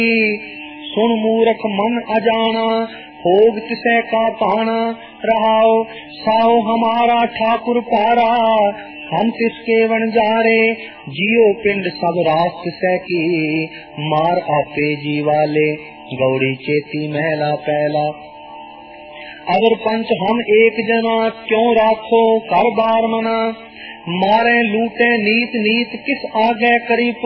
सुन मूरख मन अजाना, भोग तिसै का पाना। रहाओ साहो हमारा ठाकुर प्यारा, हम तिसके वन जारे। जियो पिंड सब रास तिसै की, मार आपे जीवाले। गौड़ी चेती महला पहला। अगर पंच हम एक जना, क्यों राखो कर बार मना। मारे लूटे नीत नीत किस आगे करी